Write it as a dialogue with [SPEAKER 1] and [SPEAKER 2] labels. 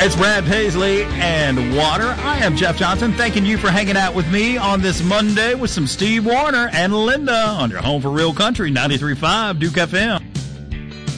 [SPEAKER 1] It's Brad Paisley and Water. I am Jeff Johnson, thanking you for hanging out with me on this Monday with some Steve Wariner and Linda on your home for real country, 93.5 Duke FM.